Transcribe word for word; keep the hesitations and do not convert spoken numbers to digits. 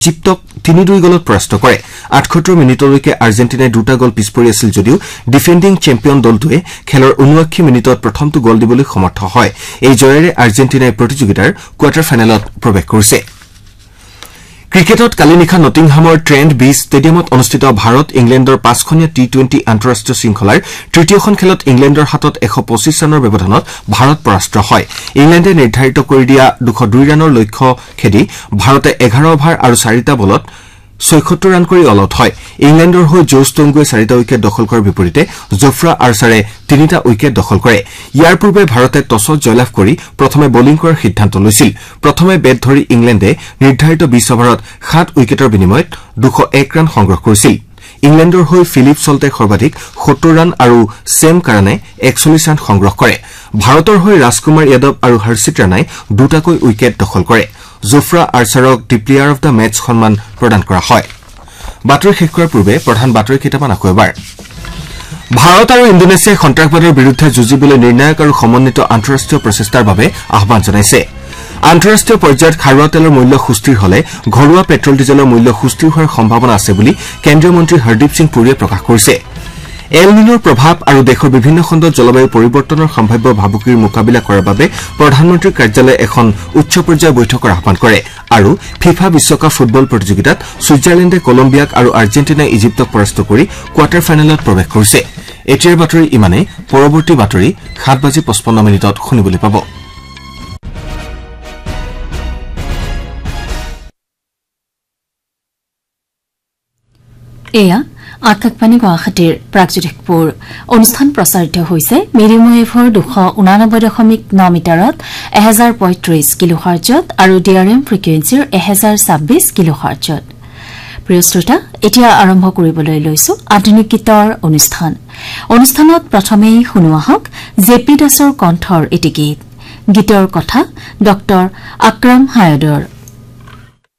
ইজিপ্তক তিনি দুই গলত পৰাস্ত কৰে আঠসত্তৰ মিনিটলৈকে আৰ্জেণ্টিনাই দুটা গল পিছপৰি আছিল যদিও ডিফেণ্ডিং চেম্পিয়ন দলটোৱে খেলৰ ঊনআশী মিনিটত প্ৰথমটো গল দিবলৈ সমৰ্থ হয় এই জয়েৰে আৰ্জেণ্টিনাই প্ৰতিযোগিতাৰ কোৱাৰ্টাৰ ফাইনেলত প্ৰৱেশ কৰিছে ক্ৰিকেটত কালি নিশা নটিংহামৰ ট্ৰেণ্ড বি ষ্টেডিয়ামত অনুষ্ঠিত ভাৰত ইংলেণ্ডৰ পাঁচখনীয়া টি টুৱেণ্টি আন্তঃৰাষ্ট্ৰীয় শৃংখলাৰ তৃতীয়খন খেলত ইংলেণ্ডৰ হাতত এশ পঁচিছ ৰানৰ ব্যৱধানত ভাৰত পৰাস্ত হয় ইংলেণ্ডে নিৰ্ধাৰিত কৰি দিয়া দুশ দুই ৰানৰ লক্ষ্য খেদি ভাৰতে এঘাৰ অভাৰ আৰু চাৰিটা বলত ছয়সত্তৰ ৰান কৰি অল আউট হয় ইংলেণ্ডৰ হৈ জো ষ্টংগুৱে চাৰিটা উইকেট দখল কৰাৰ বিপৰীতে জোফ্ৰা আৰ্চাৰে তিনিটা উইকেট দখল কৰে ইয়াৰ পূৰ্বে ভাৰতে টছত জয়লাভ কৰি প্ৰথমে বলিং কৰাৰ সিদ্ধান্ত লৈছিল প্ৰথমে বেট ধৰি ইংলেণ্ডে নিৰ্ধাৰিত বিশ অভাৰত সাত উইকেটৰ বিনিময়ত দুশ এক ৰান সংগ্ৰহ কৰিছিল ইংলেণ্ডৰ হৈ ফিলিপ চল্টে সৰ্বাধিক সত্তৰ ৰান আৰু ছেম কাৰানে একচল্লিছ ৰান সংগ্ৰহ কৰে ভাৰতৰ হৈ ৰাজকুমাৰ যাদৱ আৰু হৰ্ষিত ৰাণাই দুটাকৈ উইকেট দখল কৰে Jofra আৰ্চাৰক the player of the match সন্মান প্ৰদান কৰা হয় বাতৰি শেষ কৰাৰ পূৰ্বে প্ৰধান বাতৰি কেইটামান আকৌ এবাৰ ভাৰত আৰু ইণ্ডোনেছিয়াই সন্ত্ৰাসবাদৰ বিৰুদ্ধে যুঁজিবলৈ নিৰ্ণায়ক আৰু সমন্বিত আন্তঃৰাষ্ট্ৰীয় প্ৰচেষ্টাৰ বাবে আহ্বান জনাইছে আন্তঃৰাষ্ট্ৰীয় পৰ্যায়ত খাৰুৱা তেলৰ মূল্য সুস্থিৰ হলে ঘৰুৱা পেট্ৰল ডিজেলৰ মূল্য সুস্থিৰ হোৱাৰ সম্ভাৱনা আছে বুলি কেন্দ্ৰীয় মন্ত্ৰী হৰদীপ সিং পুৰীয়ে প্ৰকাশ কৰিছে এল নিনোৰ প্ৰভাৱ আৰু দেশৰ বিভিন্ন খণ্ডত জলবায়ু পৰিৱৰ্তনৰ সম্ভাৱ্য ভাবুকিৰ মোকাবিলা কৰাৰ বাবে প্ৰধানমন্ত্ৰীৰ কাৰ্যালয়ে এখন উচ্চ পৰ্যায়ৰ বৈঠকৰ আহ্বান কৰে আৰু ফিফা বিশ্বকাপ ফুটবল প্ৰতিযোগিতাত ছুইজাৰলেণ্ডে কলম্বিয়াক আৰু আৰ্জেণ্টিনাই ইজিপ্তক পৰাস্ত কৰি কোৱাৰ্টাৰ ফাইনেলত প্ৰৱেশ কৰিছে এতিয়াৰ বাতৰি ইমানেই পৰৱৰ্তী বাতৰি সাত বাজি পঁচপন্ন মিনিটত শুনিবলৈ পাব এয়া আকাশবাণী গুৱাহাটীৰ প্ৰাগজ্যোতিষপুৰ অনুষ্ঠান প্ৰচাৰিত হৈছে মিডিয়াম ৱেভৰ দুশ ঊনানব্বৈ দশমিক ন মিটাৰত এহেজাৰ পঁয়ত্ৰিশ কিলো হাৰ্জত আৰু ডি আৰ এম ফ্ৰিকুৱেঞ্চিৰ এহেজাৰ ছাব্বিছ কিলো হাৰ্জত প্ৰিয় শ্ৰোতা এতিয়া আৰম্ভ কৰিবলৈ লৈছো আধুনিক গীতৰ অনুষ্ঠান অনুষ্ঠানত প্ৰথমেই শুনো আহক জে পি দাসৰ কণ্ঠৰ এটি গীত গীতৰ কথা ডক্টৰ আকৰাম হায়দৰ